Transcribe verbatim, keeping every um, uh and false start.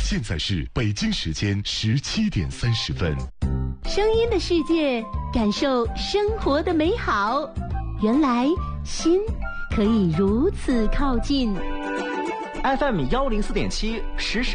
现在是北京时间十七点三十分。 声音的世界，感受生活的美好。原来心可以如此靠近。 F M 幺零四点七，时事。